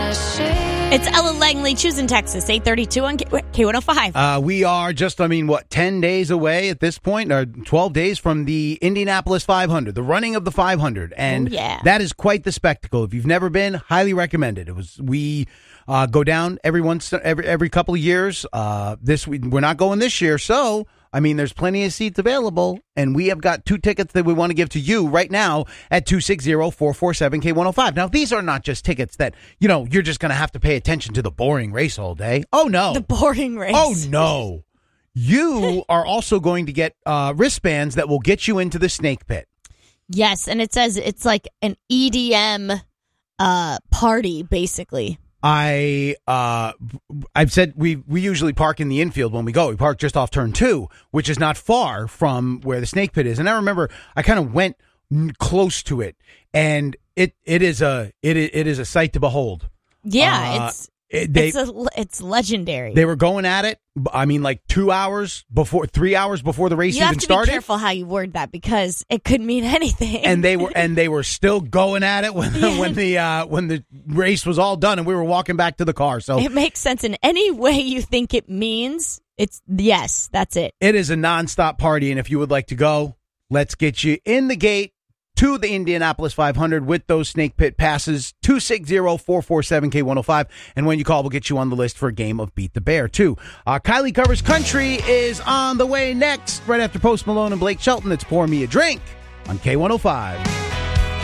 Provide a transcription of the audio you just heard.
It's Ella Langley, choosing Texas, 8:32 on K105. We are just, 10 days away at this point, or 12 days from the Indianapolis 500, the running of the 500. And that is quite the spectacle. If you've never been, highly recommend it. We go down every couple of years. We're not going this year, so there's plenty of seats available, and we have got 2 tickets that we want to give to you right now at 260-447-K105. Now, these are not just tickets that, you're just going to have to pay attention to the boring race all day. Oh, no. The boring race. Oh, no. You are also going to get wristbands that will get you into the snake pit. Yes, and it says it's like an EDM party, basically. I've said we usually park in the infield when we go. We park just off turn 2, which is not far from where the snake pit is. And I remember I kind of went close to it, and it is a sight to behold. Yeah, it's legendary. They were going at it. Like 3 hours before the race even started. You have to be careful how you word that, because it could mean anything. And they were still going at it when the race was all done and we were walking back to the car. So it makes sense in any way you think it means. Yes, that's it. It is a nonstop party, and if you would like to go, let's get you in the gate to the Indianapolis 500 with those snake pit passes. 260-447-K105. And when you call, we'll get you on the list for a game of Beat the Bear, too. Kylie Covers Country is on the way next, right after Post Malone and Blake Shelton. It's Pour Me a Drink on K105.